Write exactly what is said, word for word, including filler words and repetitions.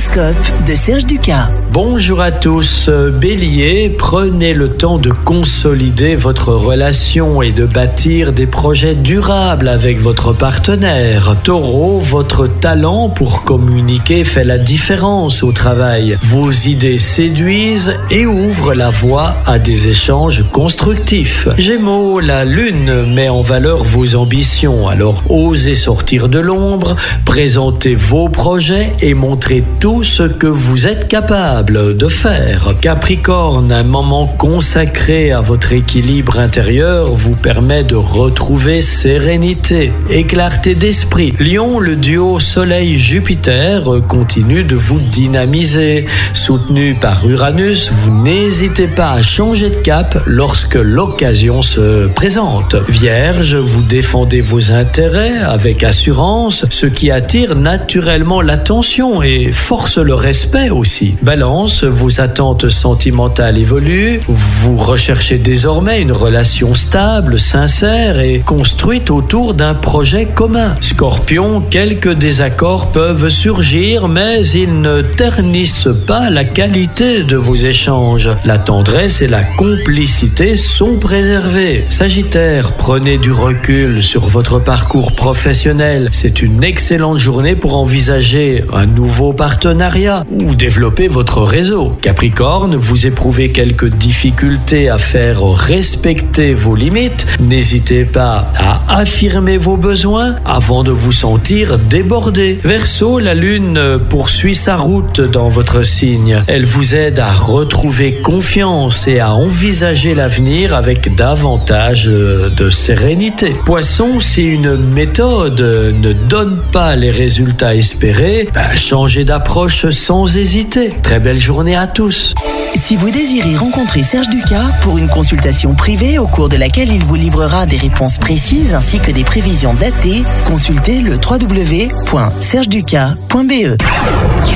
L'horoscope de Serge Ducas. Bonjour à tous, Bélier, prenez le temps de consolider votre relation et de bâtir des projets durables avec votre partenaire. Taureau, votre talent pour communiquer fait la différence au travail. Vos idées séduisent et ouvrent la voie à des échanges constructifs. Gémeaux, la lune met en valeur vos ambitions, alors osez sortir de l'ombre, présentez vos projets et montrez tout ce que vous êtes capable de faire. Capricorne, un moment consacré à votre équilibre intérieur vous permet de retrouver sérénité et clarté d'esprit. Lion, le duo Soleil-Jupiter continue de vous dynamiser. Soutenu par Uranus, vous n'hésitez pas à changer de cap lorsque l'occasion se présente. Vierge, vous défendez vos intérêts avec assurance, ce qui attire naturellement l'attention et force le respect aussi. Balance, vos attentes sentimentales évoluent, vous recherchez désormais une relation stable, sincère et construite autour d'un projet commun. Scorpion, quelques désaccords peuvent surgir, mais ils ne ternissent pas la qualité de vos échanges. La tendresse et la complicité sont préservées. Sagittaire, prenez du recul sur votre parcours professionnel. C'est une excellente journée pour envisager un nouveau partenariat ou développer votre réseau. Capricorne, vous éprouvez quelques difficultés à faire respecter vos limites. N'hésitez pas à affirmer vos besoins avant de vous sentir débordé. Verseau, la lune poursuit sa route dans votre signe. Elle vous aide à retrouver confiance et à envisager l'avenir avec davantage de sérénité. Poisson, si une méthode ne donne pas les résultats espérés, bah, changez d'approche sans hésiter. Très belle journée à tous. Si vous désirez rencontrer Serge Ducas pour une consultation privée au cours de laquelle il vous livrera des réponses précises ainsi que des prévisions datées, consultez le w w w point serge ducas point b e.